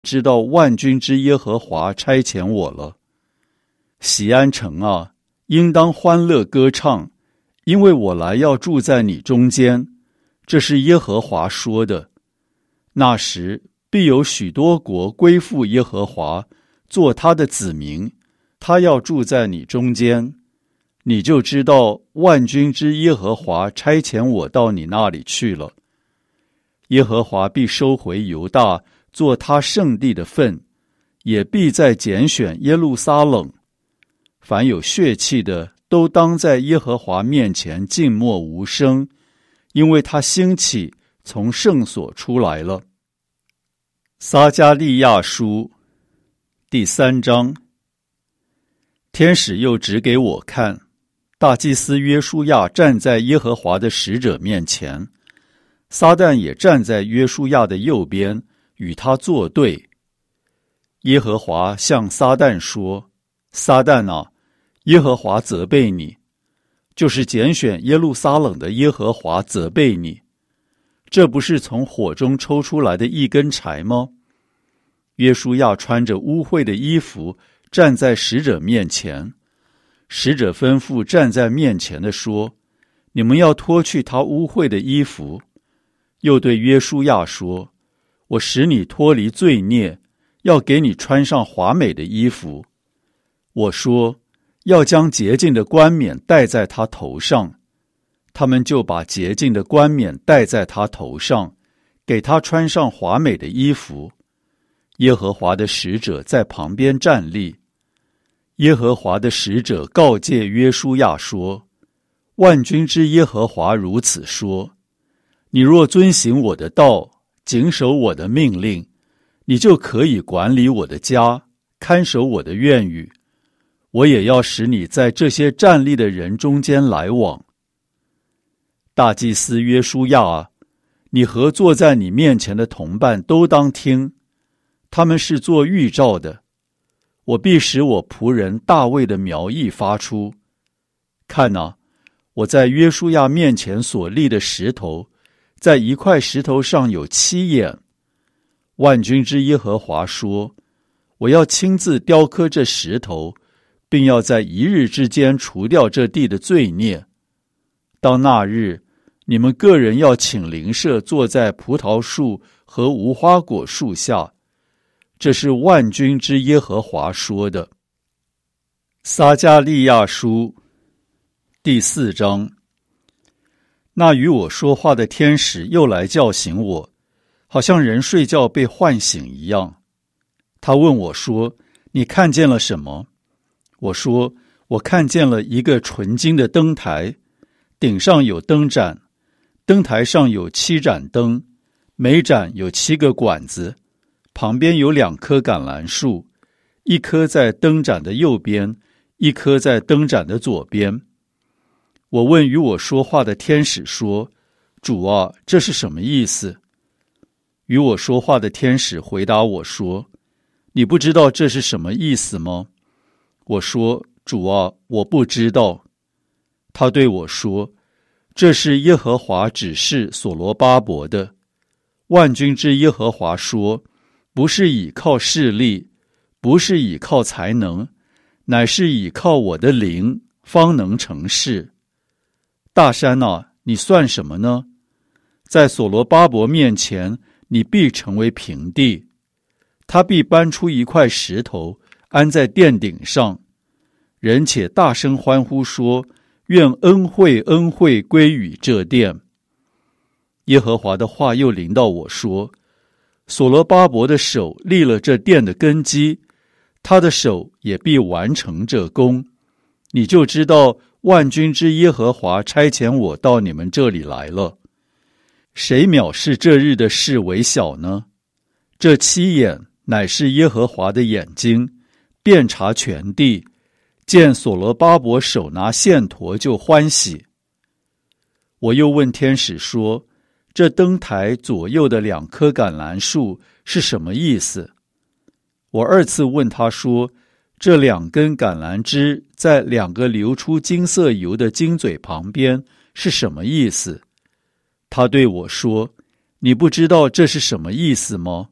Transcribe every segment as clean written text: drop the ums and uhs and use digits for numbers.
知道万军之耶和华差遣我了。锡安城啊，应当欢乐歌唱，因为我来要住在你中间，这是耶和华说的。那时必有许多国归附耶和华，做他的子民，他要住在你中间，你就知道万军之耶和华差遣我到你那里去了。耶和华必收回犹大，做他圣地的份，也必再拣选耶路撒冷。凡有血气的，都当在耶和华面前静默无声，因为他兴起，从圣所出来了。撒迦利亚书第3章。天使又指给我看，大祭司约书亚站在耶和华的使者面前，撒旦也站在约书亚的右边，与他作对。耶和华向撒旦说：撒旦啊，耶和华责备你，就是拣选耶路撒冷的耶和华责备你。这不是从火中抽出来的一根柴吗？约书亚穿着污秽的衣服站在使者面前，使者吩咐站在面前的说：你们要脱去他污秽的衣服。又对约书亚说：我使你脱离罪孽，要给你穿上华美的衣服。我说：要将洁净的冠冕戴在他头上。他们就把洁净的冠冕戴在他头上，给他穿上华美的衣服。耶和华的使者在旁边站立。耶和华的使者告诫约书亚说：万军之耶和华如此说，你若遵行我的道，谨守我的命令，你就可以管理我的家，看守我的院宇。我也要使你在这些站立的人中间来往。大祭司约书亚啊，你和坐在你面前的同伴都当听，他们是做预兆的。我必使我仆人大卫的苗裔发出。看哪，我在约书亚面前所立的石头，在一块石头上有7眼。万军之耶和华说：我要亲自雕刻这石头，并要在1日之间除掉这地的罪孽。到那日，你们个人要请邻舍坐在葡萄树和无花果树下。这是万军之耶和华说的。撒迦利亚书第4章。那与我说话的天使又来叫醒我，好像人睡觉被唤醒一样。他问我说：你看见了什么？我说：我看见了一个纯金的灯台，顶上有灯盏，灯台上有7盏灯，每盏有7个管子，旁边有2棵橄榄树，一棵在灯盏的右边，一棵在灯盏的左边。我问与我说话的天使说：主啊，这是什么意思？与我说话的天使回答我说：你不知道这是什么意思吗？我说：主啊，我不知道。他对我说：这是耶和华指示所罗巴伯的。万军之耶和华说：不是倚靠势力，不是倚靠才能，乃是倚靠我的灵，方能成事。大山啊，你算什么呢？在所罗巴伯面前，你必成为平地。他必搬出一块石头，安在殿顶上。人且大声欢呼说：愿恩惠恩惠归于这殿。耶和华的话又临到我说：所罗巴伯的手立了这殿的根基，他的手也必完成这工。你就知道万军之耶和华差遣我到你们这里来了。谁藐视这日的事为小呢？这7眼乃是耶和华的眼睛，遍察全地，见所罗巴伯手拿线砣就欢喜。我又问天使说：这灯台左右的2棵橄榄树是什么意思？我2次问他说：这2根橄榄枝在2个流出金色油的金嘴旁边是什么意思？他对我说：你不知道这是什么意思吗？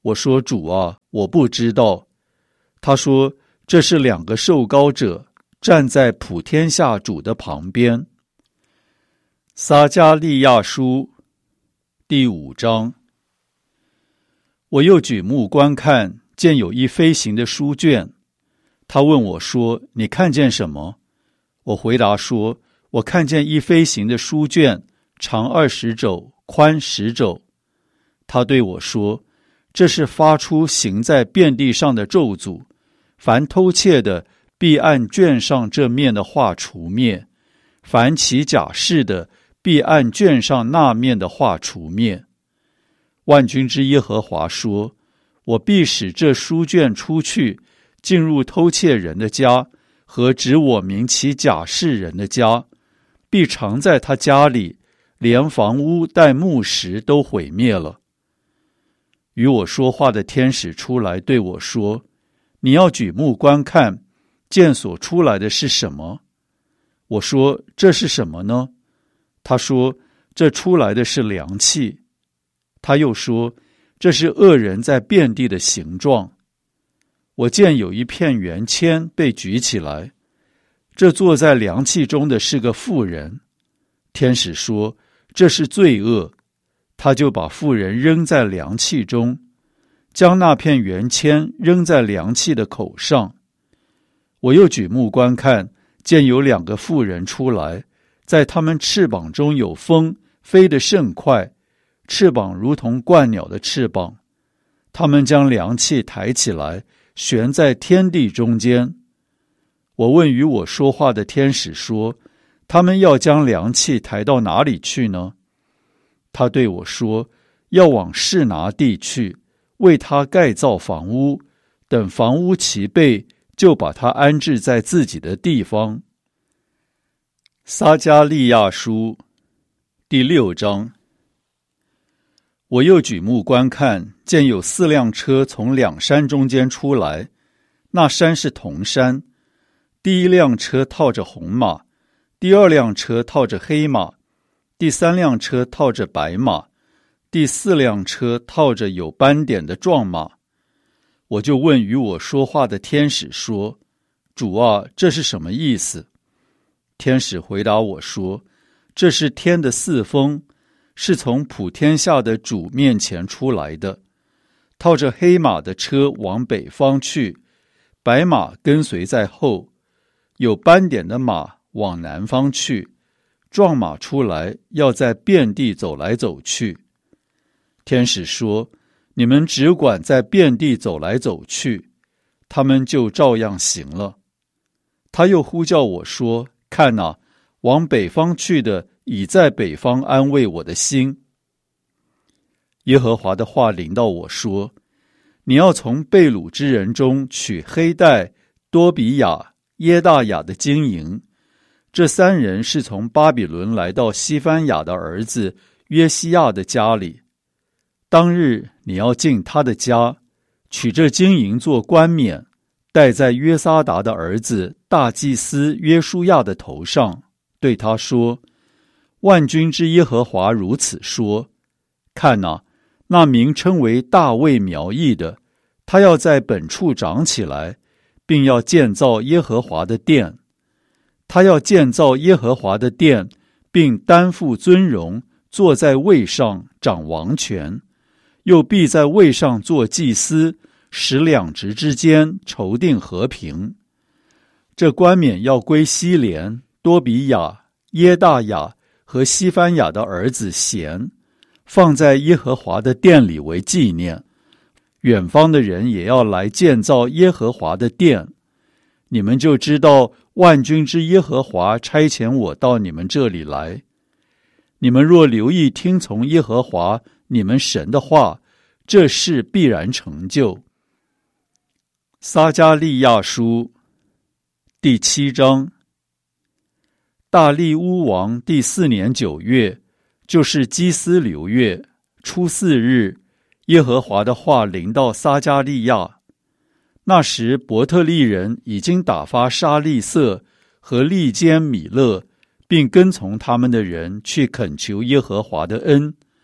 我说：主啊，我不知道。他说：这是2个受膏者站在普天下主的旁边。撒迦利亚书第5章。我又举目观看，见有一飞行的书卷。他问我说：你看见什么？我回答说：我看见一飞行的书卷，长20肘，宽10肘。他对我说：这是发出行在遍地上的咒诅，凡偷窃的必按卷上这面的画除灭，凡起假誓的必按卷上那面的画除灭。万军之耶和华说：我必使这书卷出去，进入偷窃人的家和指我名起假誓人的家，必藏在他家里，连房屋带木石都毁灭了。与我说话的天使出来对我说：你要举目观看，见所出来的是什么？我说：这是什么呢？他说：这出来的是凉气。他又说：这是恶人在遍地的形状。我见有一片圆签被举起来，这坐在凉气中的是个妇人。天使说：这是罪恶。他就把妇人扔在凉气中，将那片圆签扔在凉气的口上。我又举目观看，见有2个妇人出来，在他们翅膀中有风，飞得甚快，翅膀如同鹳鸟的翅膀。他们将凉气抬起来，悬在天地中间。我问与我说话的天使说：他们要将凉气抬到哪里去呢？他对我说：要往示拿地去，为他盖造房屋，等房屋齐备，就把他安置在自己的地方。撒迦利亚书第6章。我又举目观看，见有4辆车从2山中间出来，那山是铜山。第1辆车套着红马，第2辆车套着黑马，第3辆车套着白马，第4辆车套着有斑点的壮马。我就问与我说话的天使说：主啊，这是什么意思？天使回答我说：这是天的4风，是从普天下的主面前出来的。套着黑马的车往北方去，白马跟随在后，有斑点的马往南方去，壮马出来，要在遍地走来走去。天使说：你们只管在遍地走来走去，他们就照样行了。他又呼叫我说：看哪，往北方去的已在北方安慰我的心。耶和华的话临到我说：你要从被掳之人中取黑带、多比亚、耶大雅的金银，这3人是从巴比伦来到西番雅的儿子约西亚的家里。当日你要进他的家，取这金银做冠冕，戴在约撒达的儿子大祭司约书亚的头上，对他说：万军之耶和华如此说：看哪，那名称为大卫苗裔的，他要在本处长起来，并要建造耶和华的殿。他要建造耶和华的殿，并担负尊荣，坐在位上掌王权，又必在位上做祭司，使两职之间筹定和平。这冠冕要归希连、多比亚、耶大雅和西番雅的儿子贤，放在耶和华的殿里为纪念。远方的人也要来建造耶和华的殿。你们就知道万军之耶和华差遣我到你们这里来。你们若留意听从耶和华你们神的话，这事必然成就。撒迦利亚书第7章。大利乌王第4年9月，就是基斯流月初4日，耶和华的话临到撒迦利亚。那时伯特利人已经打发沙利色和利坚米勒，并跟从他们的人去恳求耶和华的恩，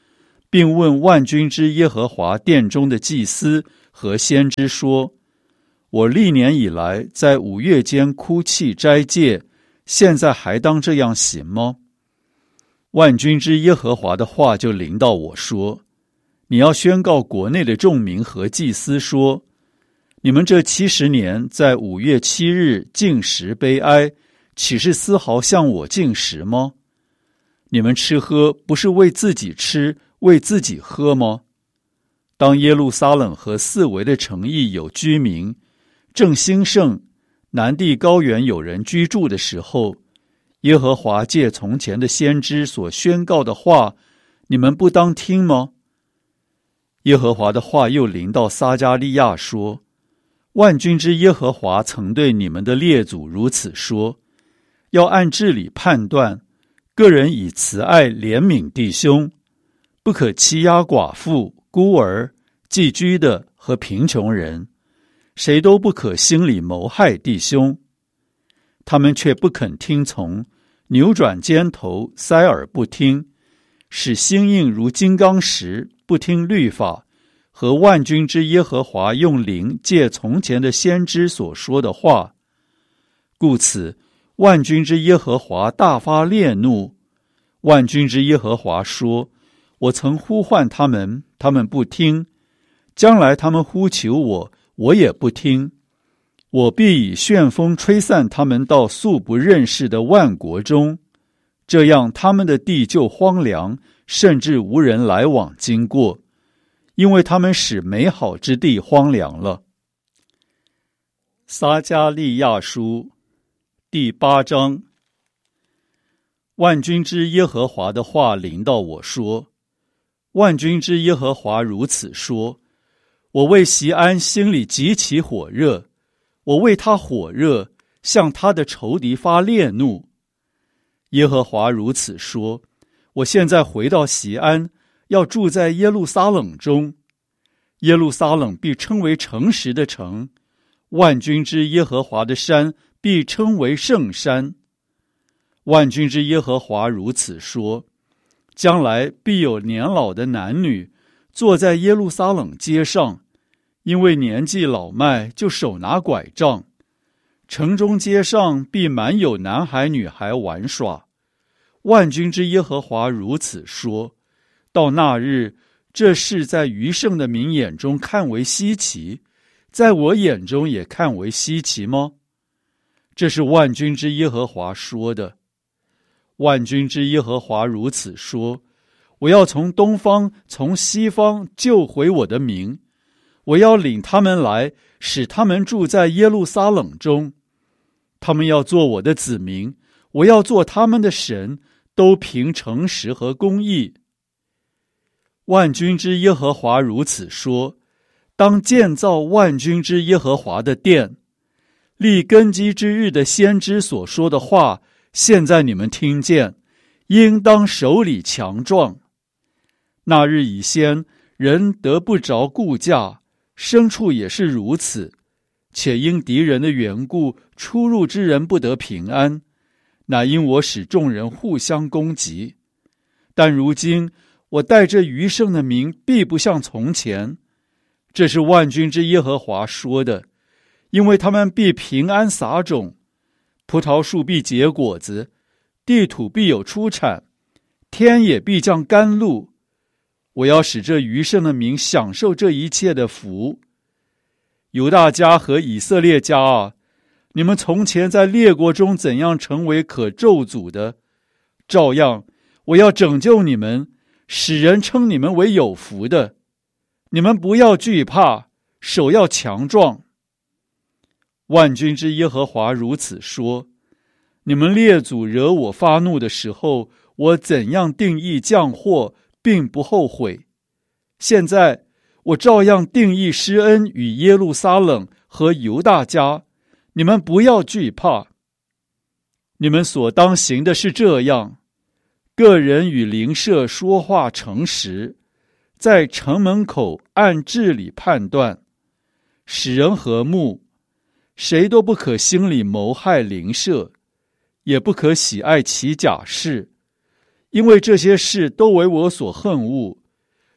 并问万军之耶和华殿中的祭司和先知说：我历年以来在5月间哭泣斋戒，现在还当这样行吗？万军之耶和华的话就临到我说：你要宣告国内的众民和祭司说，你们这70年在5月7日禁食悲哀，岂是丝毫向我禁食吗？你们吃喝不是为自己吃，为自己喝吗？当耶路撒冷和四围的城邑有居民，正兴盛，南地高原有人居住的时候，耶和华借从前的先知所宣告的话，你们不当听吗？耶和华的话又临到撒迦利亚说：万军之耶和华曾对你们的列祖如此说，要按治理判断，个人以慈爱怜悯弟兄，不可欺压寡妇、孤儿、寄居的和贫穷人，谁都不可心里谋害弟兄。他们却不肯听从，扭转肩头，塞耳不听，使心硬如金刚石，不听律法和万军之耶和华用灵借从前的先知所说的话。故此万军之耶和华大发烈怒。万军之耶和华说：我曾呼唤他们，他们不听；将来他们呼求我，我也不听。我必以旋风吹散他们到素不认识的万国中，这样他们的地就荒凉，甚至无人来往经过，因为他们使美好之地荒凉了。撒迦利亚书第8章。万军之耶和华的话临到我说：万军之耶和华如此说，我为锡安心里极其火热，我为他火热，向他的仇敌发烈怒。耶和华如此说，我现在回到锡安，要住在耶路撒冷中，耶路撒冷必称为诚实的城，万军之耶和华的山必称为圣山。万军之耶和华如此说，将来必有年老的男女坐在耶路撒冷街上，因为年纪老迈，就手拿拐杖。城中街上必满有男孩女孩玩耍。万军之耶和华如此说，到那日，这事在余剩的民眼中看为稀奇，在我眼中也看为稀奇吗？这是万军之耶和华说的。万军之耶和华如此说，我要从东方从西方救回我的民，我要领他们来，使他们住在耶路撒冷中，他们要做我的子民，我要做他们的神，都凭诚实和公义。万军之耶和华如此说，当建造万军之耶和华的殿，立根基之日的先知所说的话，现在你们听见，应当手里强壮。那日以先，人得不着顾价，牲畜也是如此，且因敌人的缘故，出入之人不得平安，乃因我使众人互相攻击。但如今我带着余剩的民，必不像从前。这是万军之耶和华说的，因为他们必平安撒种，葡萄树必结果子，地土必有出产，天也必降甘露。我要使这余剩的民享受这一切的福。犹大家和以色列家啊，你们从前在列国中怎样成为可咒诅的，照样我要拯救你们，使人称你们为有福的。你们不要惧怕，手要强壮。万军之耶和华如此说，你们列祖惹我发怒的时候，我怎样定义降祸，并不后悔。现在我照样定义施恩与耶路撒冷和犹大家，你们不要惧怕。你们所当行的是这样，个人与邻舍说话诚实，在城门口按治理判断，使人和睦，谁都不可心里谋害邻舍，也不可喜爱其假事，因为这些事都为我所恨恶。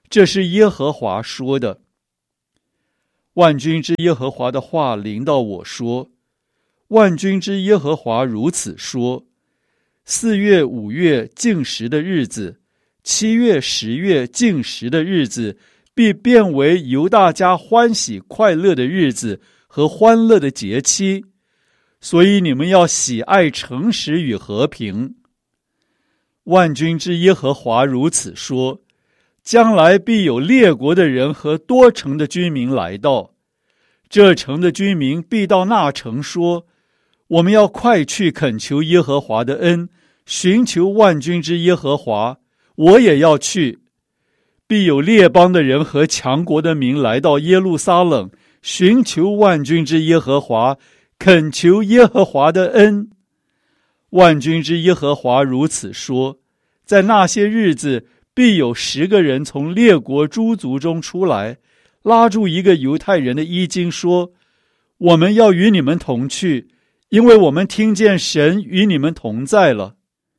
这是耶和华说的。万军之耶和华的话临到我说，万军之耶和华如此说：4月、5月禁食的日子，7月、10月禁食的日子，必变为犹大家欢喜快乐的日子和欢乐的节期，所以你们要喜爱诚实与和平。万军之耶和华如此说：将来必有列国的人和多城的居民来到，这城的居民必到那城说，我们要快去恳求耶和华的恩，寻求万军之耶和华，我也要去。必有列邦的人和强国的民来到耶路撒冷，寻求万军之耶和华，恳求耶和华的恩。万军之耶和华如此说：在那些日子，必有10个人从列国诸族中出来，拉住一个犹太人的衣襟，说：我们要与你们同去，因为我们听见神与你们同在了。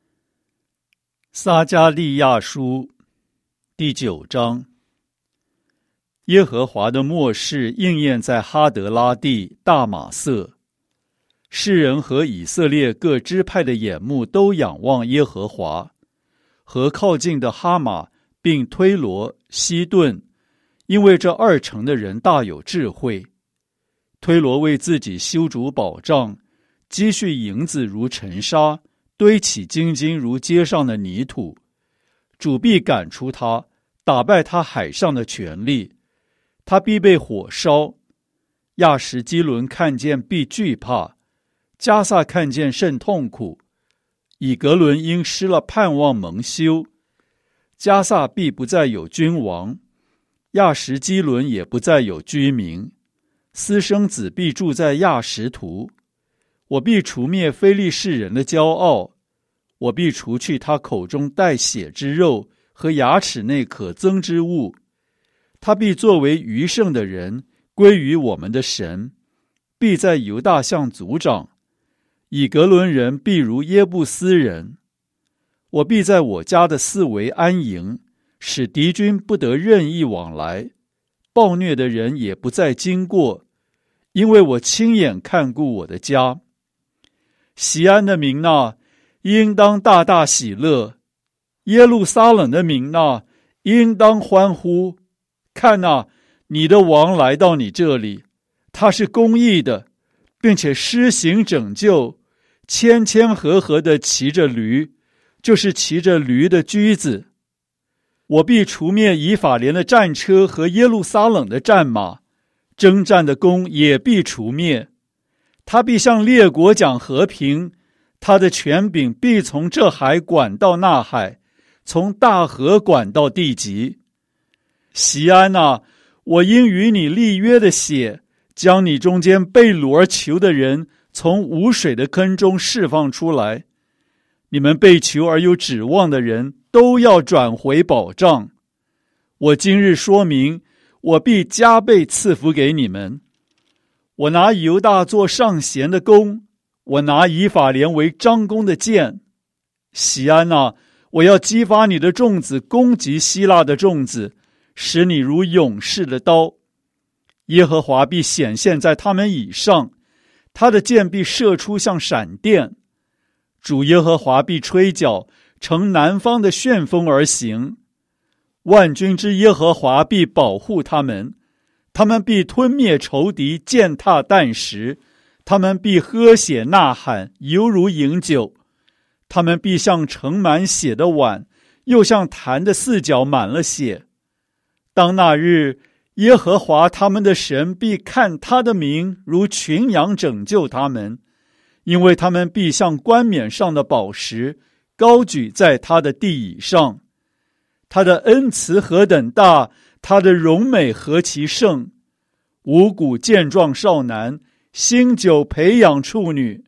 撒迦利亚书第9章。耶和华的默示应验在哈德拉地大马色，世人和以色列各支派的眼目都仰望耶和华，和靠近的哈马并推罗、西顿，因为这2城的人大有智慧。推罗为自己修筑保障，积蓄银子如尘沙，堆起金金如街上的泥土。主必赶出他，打败他海上的权力，他必被火烧。亚什基伦看见必惧怕，迦萨看见甚痛苦。以革伦因失了盼望蒙羞，迦萨必不再有君王，亚什基伦也不再有居民。私生子必住在亚什图，我必除灭非利士人的骄傲，我必除去他口中带血之肉和牙齿内可憎之物。他必作为余剩的人，归于我们的神，必在犹大向族长。以革伦人必如耶布斯人。我必在我家的四围安营，使敌军不得任意往来，暴虐的人也不再经过，因为我亲眼看顾我的家。锡安的民哪，应当大大喜乐；耶路撒冷的民哪，应当欢呼。看哪，你的王来到你这里，他是公义的，并且施行拯救，谦谦和和地骑着驴，就是骑着驴的驹子。我必除灭以法莲的战车和耶路撒冷的战马，征战的弓也必除灭。他必向列国讲和平，他的权柄必从这海管到那海，从大河管到地极。锡安哪，我因与你立约的血，将你中间被掳而囚的人从无水的坑中释放出来。你们被囚而有指望的人都要转回保障。我今日说明，我必加倍赐福给你们。我拿犹大做上弦的弓，我拿以法莲为张弓的箭。锡安哪，我要激发你的众子攻击希腊的众子，使你如勇士的刀。耶和华必显现在他们以上，他的箭必射出像闪电。主耶和华必吹角，乘南方的旋风而行。万军之耶和华必保护他们，他们必吞灭仇敌，践踏啖食，他们必喝血呐喊，犹如饮酒。他们必像盛满血的碗，又像坛的四角满了血。当那日，耶和华他们的神必看他的名如群羊拯救他们，因为他们必像冠冕上的宝石，高举在他的地椅上。他的恩慈何等大，他的荣美何其盛！五谷健壮少男，新酒培养处女。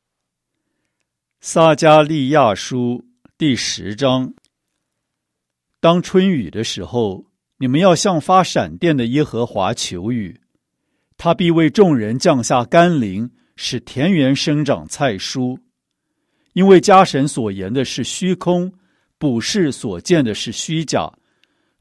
撒迦利亚书第10章。当春雨的时候，你们要向发闪电的耶和华求雨，他必为众人降下甘霖，使田园生长菜蔬。因为家神所言的是虚空，卜士所见的是虚假，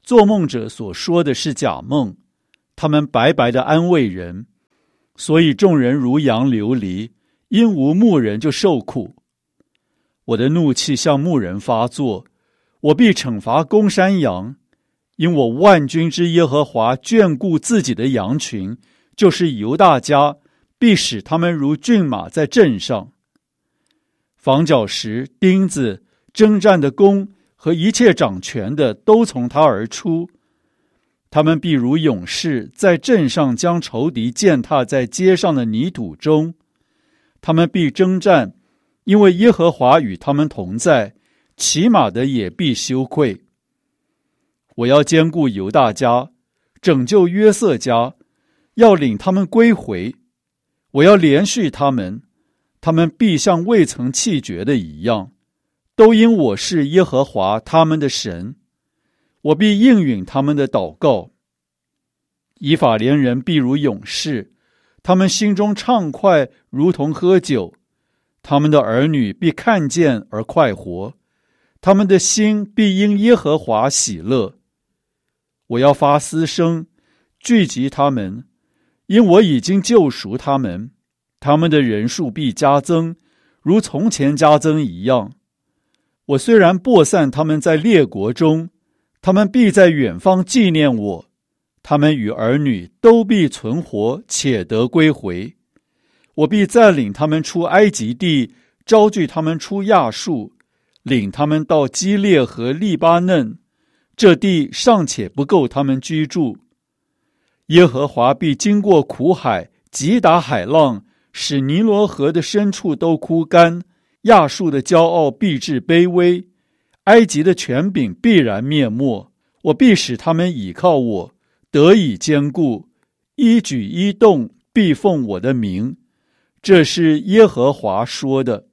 做梦者所说的是假梦，他们白白的安慰人，所以众人如羊流离，因无牧人就受苦。我的怒气向牧人发作，我必惩罚公山羊，因我万军之耶和华眷顾自己的羊群，就是犹大家，必使他们如骏马在阵上。房角石、钉子、征战的弓和一切掌权的都从他而出，他们必如勇士在阵上将仇敌践踏在街上的泥土中。他们必征战，因为耶和华与他们同在，骑马的也必羞愧。我要兼顾犹大家，拯救约瑟家，要领他们归回。我要连续他们，他们必像未曾弃绝的一样，都因我是耶和华他们的神。我必应允他们的祷告。以法莲人必如勇士，他们心中畅快，如同喝酒。他们的儿女必看见而快活，他们的心必因耶和华喜乐。我要发嘶声，聚集他们，因我已经救赎他们，他们的人数必加增，如从前加增一样。我虽然播散他们在列国中，他们必在远方纪念我，他们与儿女都必存活，且得归回。我必再领他们出埃及地，招聚他们出亚述，领他们到基列和利巴嫩，这地尚且不够他们居住。耶和华必经过苦海，击打海浪，使尼罗河的深处都枯干。亚述的骄傲必致卑微，埃及的权柄必然灭没。我必使他们倚靠我，得以坚固，一举一动必奉我的名。这是耶和华说的。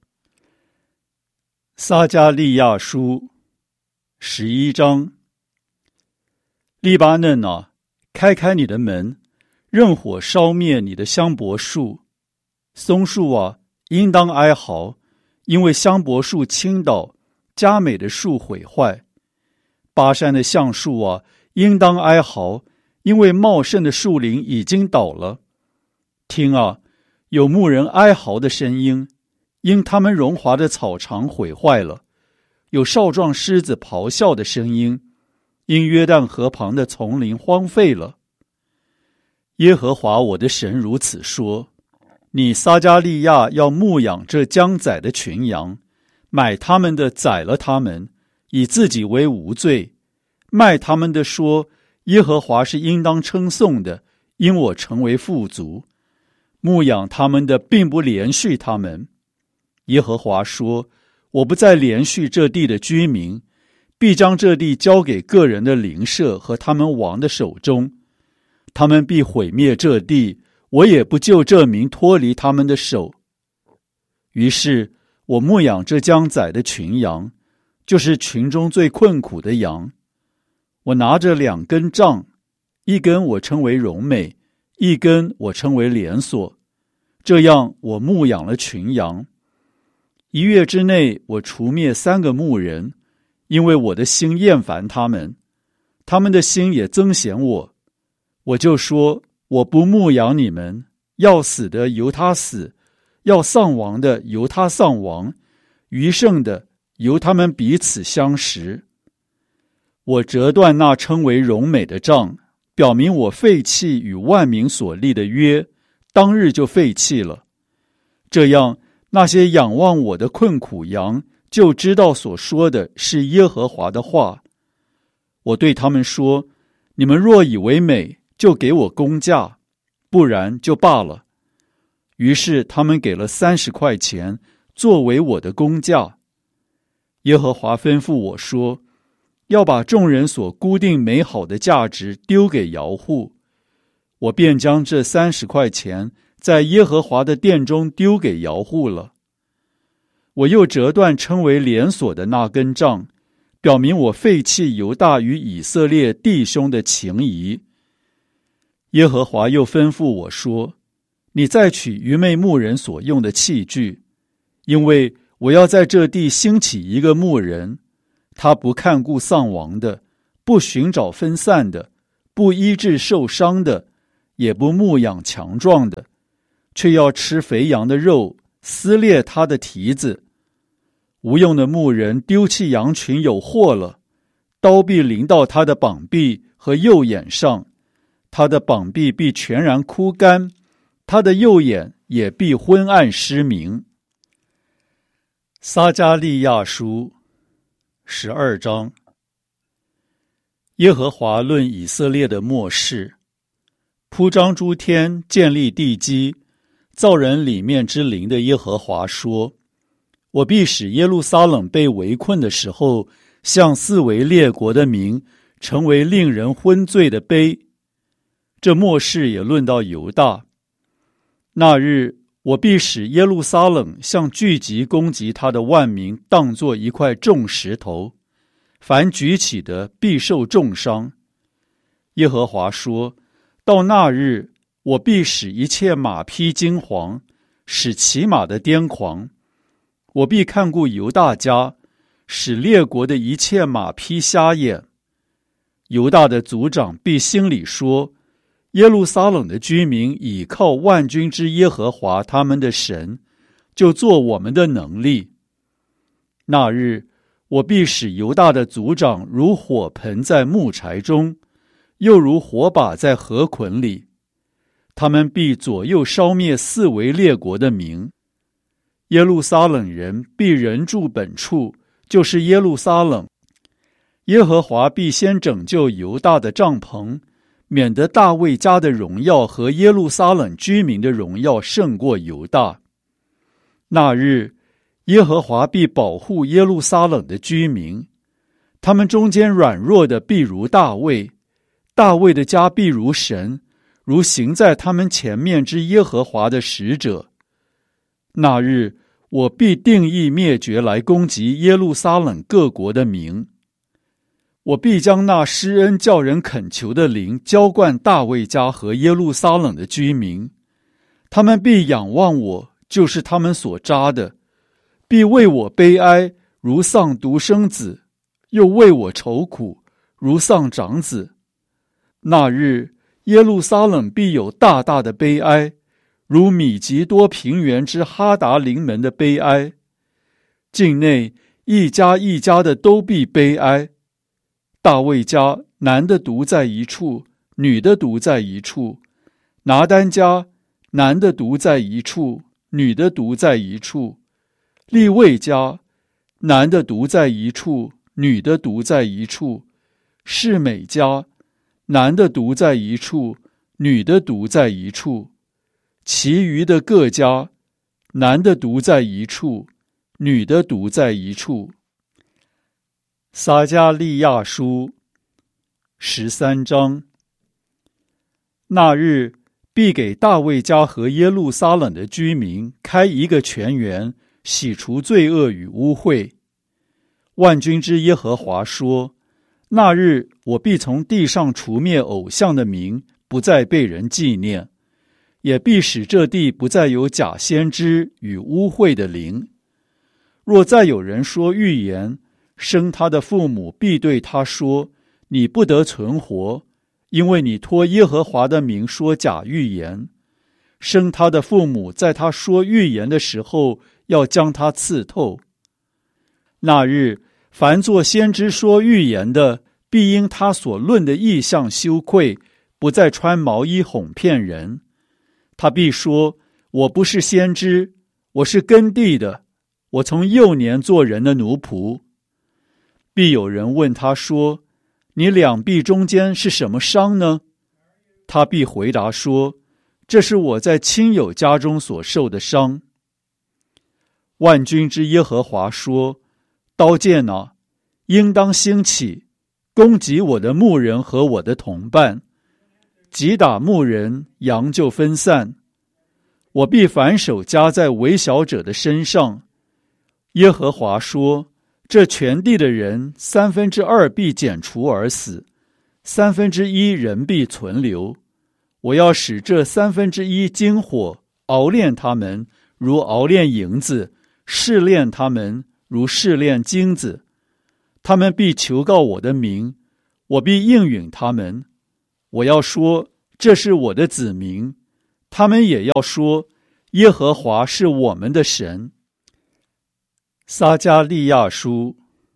撒迦利亚书11章。利巴嫩啊，开开你的门，任火烧灭你的香柏树。松树啊，应当哀嚎，因为香柏树倾倒，佳美的树毁坏。巴山的橡树啊，应当哀嚎，因为茂盛的树林已经倒了。听啊，有牧人哀嚎的声音，因他们荣华的草场毁坏了；有少壮狮子咆哮的声音，因约旦河旁的丛林荒废了。耶和华我的神如此说：你撒迦利亚要牧养这将宰的群羊，买他们的宰了他们，以自己为无罪；卖他们的说，耶和华是应当称颂的，因我成为富足。牧养他们的并不连续他们。耶和华说：我不再连续这地的居民，必将这地交给个人的邻舍和他们王的手中。他们必毁灭这地，我也不救这民脱离他们的手。于是我牧养这将宰的群羊，就是群中最困苦的羊。我拿着2根杖，一根我称为荣美，一根我称为连锁。这样我牧养了群羊。1月之内，我除灭3个牧人，因为我的心厌烦他们，他们的心也憎嫌我。我就说，我不牧养你们，要死的由他死，要丧亡的由他丧亡，余剩的由他们彼此相食。我折断那称为荣美的杖，表明我废弃与万民所立的约，当日就废弃了。这样，那些仰望我的困苦羊就知道所说的是耶和华的话。我对他们说：你们若以为美，就给我工价，不然就罢了。于是他们给了30块钱，作为我的工价。耶和华吩咐我说：要把众人所估定美好的价值丢给窑户。我便将这30块钱在耶和华的殿中丢给窑户了。我又折断称为连锁的那根杖，表明我废弃犹大与以色列弟兄的情谊。耶和华又吩咐我说：你再取愚昧牧人所用的器具，因为我要在这地兴起一个牧人，他不看顾丧亡的， 不寻找分散的，不医治受伤的，也不牧养强壮的，却要吃肥羊的肉，撕裂他的蹄子。无用的牧人丢弃羊群有祸了，刀必临到他的膀臂和右眼上，他的膀臂必全然枯干，他的右眼也必昏暗失明。撒迦利亚书12章。耶和华论以色列的末世，铺张诸天，建立地基，造人里面之灵的耶和华说：我必使耶路撒冷被围困的时候，向四围列国的民成为令人昏醉的杯。这末世也论到犹大。那日，我必使耶路撒冷像聚集攻击他的万民，当作一块重石头，凡举起的必受重伤。耶和华说：到那日，我必使一切马匹惊惶，使骑马的癫狂。我必看顾犹大家，使列国的一切马匹瞎眼。犹大的族长必心里说：耶路撒冷的居民倚靠万军之耶和华他们的神，就做我们的能力。那日，我必使犹大的族长如火盆在木柴中，又如火把在河捆里。他们必左右烧灭四围列国的民。耶路撒冷人必仍住本处，就是耶路撒冷。耶和华必先拯救犹大的帐篷，免得大卫家的荣耀和耶路撒冷居民的荣耀胜过犹大。那日，耶和华必保护耶路撒冷的居民，他们中间软弱的必如大卫，大卫的家必如神，如行在他们前面之耶和华的使者。那日，我必定义灭绝来攻击耶路撒冷各国的民。我必将那施恩叫人恳求的灵浇灌大卫家和耶路撒冷的居民，他们必仰望我，就是他们所扎的，必为我悲哀，如丧独生子，又为我愁苦，如丧长子。那日，耶路撒冷必有大大的悲哀，如米吉多平原之哈达临门的悲哀。境内一家一家的都必悲哀。大卫家男的独在一处，女的独在一处；拿单家男的独在一处，女的独在一处；利未家男的独在一处，女的独在一处；示每家男的独在一处，女的独在一处；其余的各家男的独在一处，女的独在一处。撒迦利亚书13章。那日，必给大卫家和耶路撒冷的居民开一个泉源，洗除罪恶与污秽。万军之耶和华说：那日，我必从地上除灭偶像的名，不再被人纪念，也必使这地不再有假先知与污秽的灵。若再有人说预言，生他的父母必对他说：你不得存活，因为你托耶和华的名说假预言。生他的父母在他说预言的时候，要将他刺透。那日，凡作先知说预言的，必因他所论的异象羞愧，不再穿毛衣哄骗人。他必说：我不是先知，我是耕地的，我从幼年做人的奴仆。必有人问他说：你两臂中间是什么伤呢？他必回答说：这是我在亲友家中所受的伤。万军之耶和华说：刀剑啊，应当兴起，攻击我的牧人和我的同伴，击打牧人，羊就分散。我必反手加在微小者的身上。耶和华说：这全地的人2/3必剪除而死，1/3人必存留。我要使这1/3经火熬炼他们，如熬炼银子；试炼他们，如试炼金子。他们必求告我的名， 我必应允他们。我要说，这是我的子民，他们也要说，耶和华是我们的神。撒迦利亚书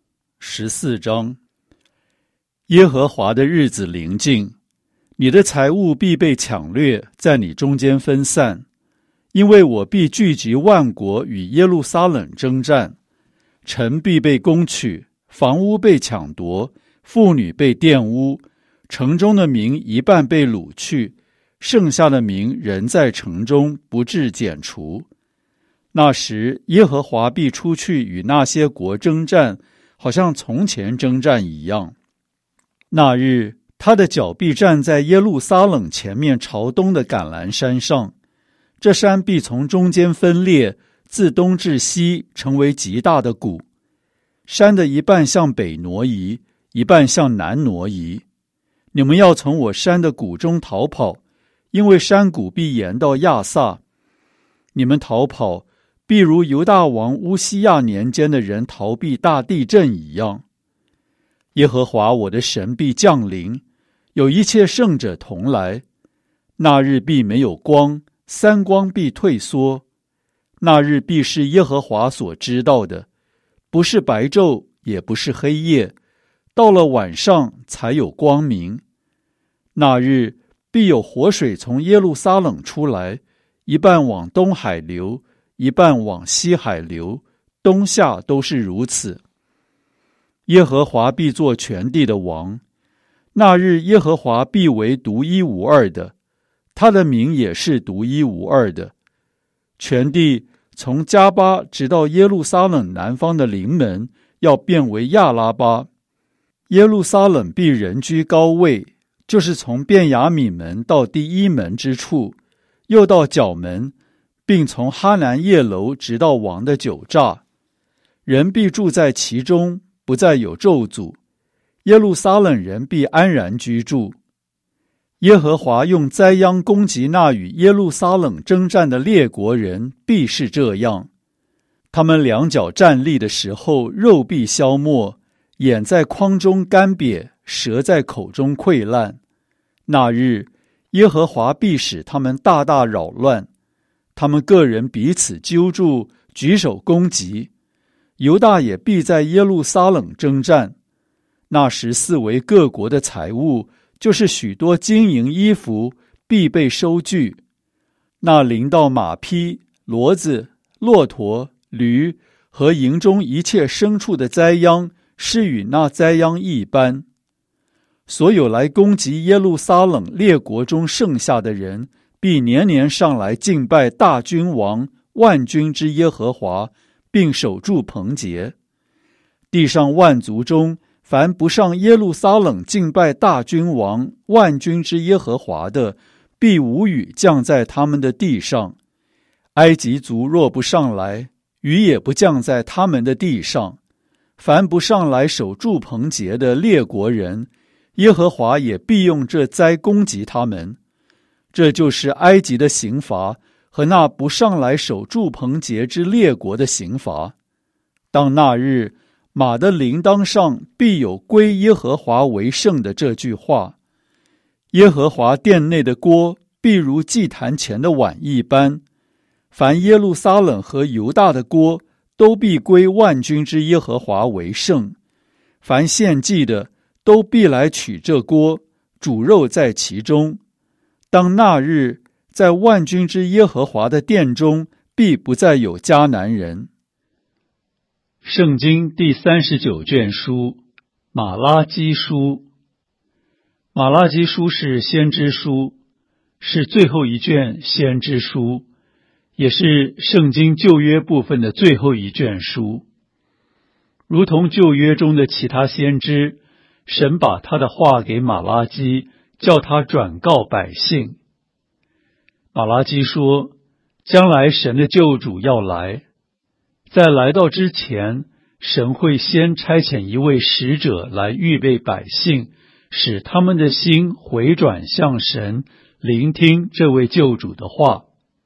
14章。耶和华的日子临近，你的财物必被抢掠，在你中间分散，因为我必聚集万国与耶路撒冷征战，城必被攻取，房屋被抢夺，妇女被玷污，城中的民一半被掳去，剩下的民仍在城中，不致剪除。那时，耶和华必出去与那些国征战，好像从前征战一样。那日，他的脚必站在耶路撒冷前面朝东的橄榄山上，这山必从中间分裂，自东至西成为极大的谷。山的一半向北挪移，一半向南挪移。你们要从我山的谷中逃跑，因为山谷必延到亚萨。你们逃跑，必如犹大王乌西亚年间的人逃避大地震一样。耶和华我的神必降临，有一切圣者同来。那日必没有光，三光必退缩。那日必是耶和华所知道的，不是白昼，也不是黑夜，到了晚上才有光明。那日必有活水从耶路撒冷出来，一半往东海流，一半往西海流，冬夏都是如此。耶和华必作全地的王，那日耶和华必为独一无二的，他的名也是独一无二的。全地从加巴直到耶路撒冷南方的临门，要变为亚拉巴。耶路撒冷必人居高位，就是从便雅悯门到第一门之处，又到角门，并从哈南叶楼直到王的酒榨。人必住在其中，不再有咒诅。耶路撒冷人必安然居住。耶和华用灾殃攻击那与耶路撒冷征战的列国人，必是这样。他们两脚站立的时候，肉必消没，眼在眶中干瘪，舌在口中溃烂。那日，耶和华必使他们大大扰乱，他们个人彼此揪住，举手攻击。犹大也必在耶路撒冷征战。那时四围各国的财物，就是许多金银衣服，必被收据。那临到马匹、骡子、骆驼、驴和营中一切牲畜的灾殃，是与那灾殃一般。所有来攻击耶路撒冷列国中剩下的人，必年年上来敬拜大君王万军之耶和华，并守住棚节。地上万族中，凡不上耶路撒冷敬拜大君王万军之耶和华的，必无雨降在他们的地上。埃及族若不上来，雨也不降在他们的地上。凡不上来守住棚节的列国人，耶和华也必用这灾攻击他们。这就是埃及的刑罚和那不上来守住棚节之列国的刑罚。当那日，马的铃铛上必有归耶和华为圣的这句话。耶和华殿内的锅必如祭坛前的碗一般，凡耶路撒冷和犹大的锅都必归万军之耶和华为圣。凡献祭的都必来取这锅，煮肉在其中。当那日，在万军之耶和华的殿中，必不再有迦南人。圣经第39卷书，马拉基书。马拉基书是先知书，是最后一卷先知书，也是圣经旧约部分的最后一卷书。如同旧约中的其他先知，神把他的话给马拉基，叫他转告百姓。马拉基说，将来神的救主要来，在来到之前，神会先差遣一位使者来预备百姓，使他们的心回转向神，聆听这位救主的话。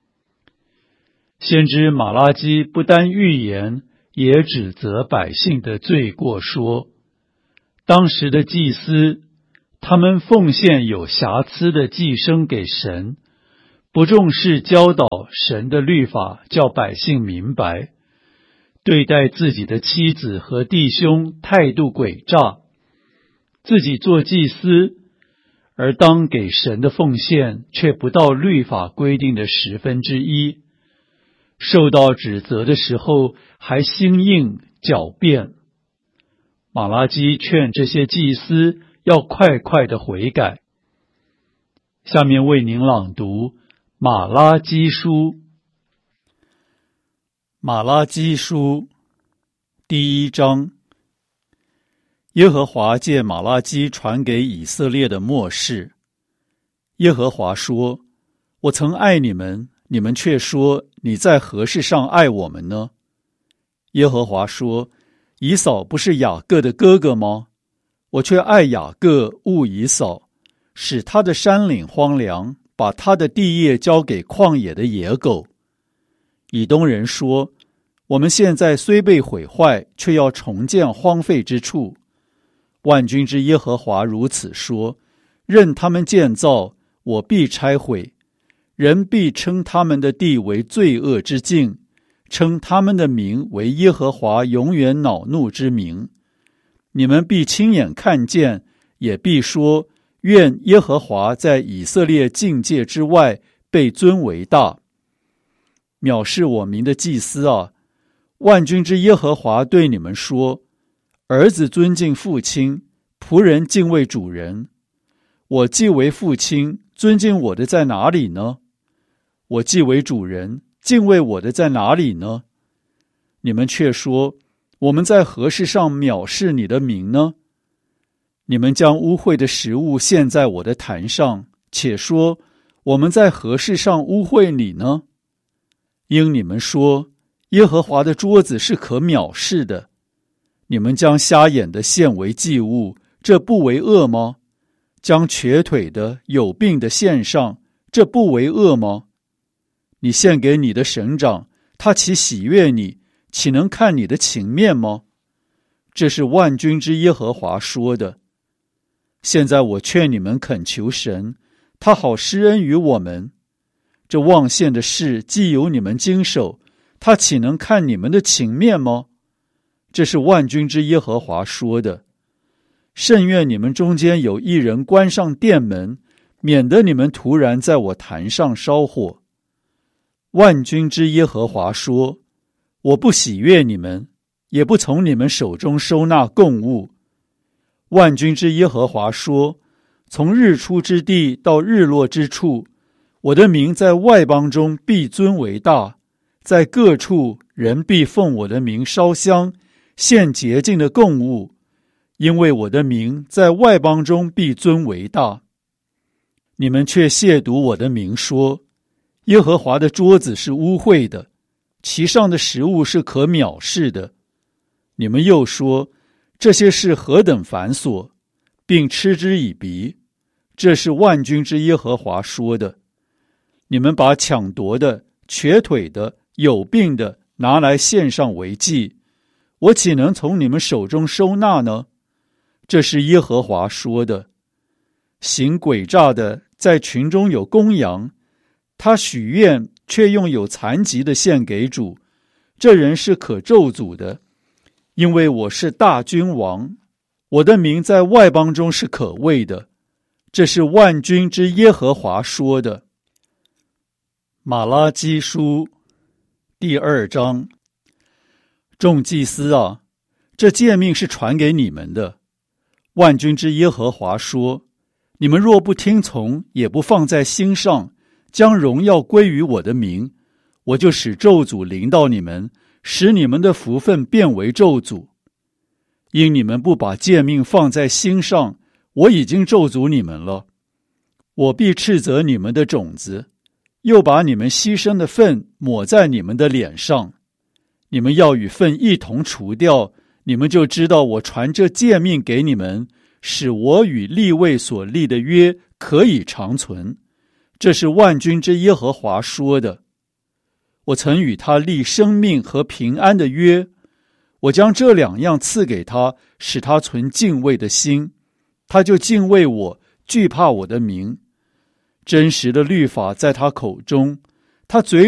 先知马拉基不单预言，也指责百姓的罪过，说当时的祭司他们奉献有瑕疵的祭牲给神，不重视教导神的律法，叫百姓明白，对待自己的妻子和弟兄态度诡诈，自己做祭司，而当给神的奉献却不到律法规定的1/10，受到指责的时候还心硬狡辩。马拉基劝这些祭司要快快的悔改。下面为您朗读马拉基书。马拉基书第1章。耶和华借马拉基传给以色列的末世。耶和华说：我曾爱你们，你们却说你在何事上爱我们呢？耶和华说：以扫不是雅各的哥哥吗？我却爱雅各，恶以扫，使他的山岭荒凉，把他的地业交给旷野的野狗。以东人说：我们现在虽被毁坏，却要重建荒废之处。万军之耶和华如此说：任他们建造，我必拆毁。人必称他们的地为罪恶之境，称他们的名为耶和华永远恼怒之名。你们必亲眼看见，也必说：愿耶和华在以色列境界之外被尊为大。藐视我名的祭司啊，万军之耶和华对你们说：儿子尊敬父亲，仆人敬畏主人。我既为父亲，尊敬我的在哪里呢？我既为主人，敬畏我的在哪里呢？你们却说：我们在何事上藐视你的名呢？你们将污秽的食物献在我的坛上，且说：我们在何事上污秽你呢？因你们说耶和华的桌子是可藐视的。你们将瞎眼的献为祭物，这不为恶吗？将瘸腿的、有病的献上，这不为恶吗？你献给你的省长，他岂喜悦你，岂能看你的情面吗？这是万军之耶和华说的。现在我劝你们恳求神，他好施恩于我们。这妄献的事既由你们经手，他岂能看你们的情面吗？这是万军之耶和华说的。甚愿你们中间有一人关上殿门，免得你们突然在我坛上烧火。万军之耶和华说：我不喜悦你们，也不从你们手中收纳供物。万军之耶和华说：从日出之地到日落之处，我的名在外邦中必尊为大，在各处人必奉我的名烧香，献洁净的供物，因为我的名在外邦中必尊为大。你们却亵渎我的名，说：耶和华的桌子是污秽的，其上的食物是可藐视的。你们又说：这些事何等繁琐，并嗤之以鼻。这是万军之耶和华说的。你们把抢夺的、瘸腿的、有病的拿来献上为祭，我岂能从你们手中收纳呢？这是耶和华说的。行诡诈的在群中有公羊，他许愿却用有残疾的献给主，这人是可咒诅的。因为我是大君王，我的名在外邦中是可畏的。这是万军之耶和华说的。马拉基书第2章。众祭司啊，这诫命是传给你们的。万军之耶和华说：你们若不听从，也不放在心上，将荣耀归于我的名，我就使咒诅临到你们，使你们的福分变为咒诅。因你们不把诫命放在心上，我已经咒诅你们了。我必斥责你们的种子，又把你们牺牲的粪抹在你们的脸上。你们要与粪一同除掉，你们就知道我传这诫命给你们，使我与利未所立的约可以长存。这是万军之耶和华说的。我曾与他立生命和平安的约，我将这2样赐给他，使他存敬畏的心， 他就敬畏我，惧怕我的名。真实的律法在他口中，他嘴